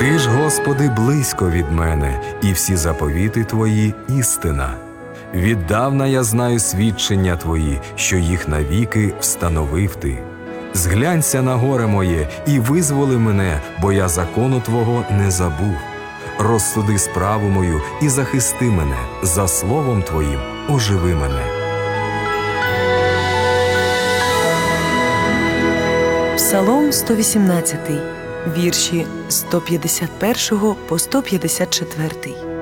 Ти ж, Господи, близько від мене, і всі заповіти Твої – істина. Віддавна я знаю свідчення Твої, що їх навіки встановив Ти. Зглянься на горе моє і визволи мене, бо я закону Твого не забув. Розсуди справу мою і захисти мене, за словом Твоїм оживи мене. Псалом 118, вірші з 151 по 154.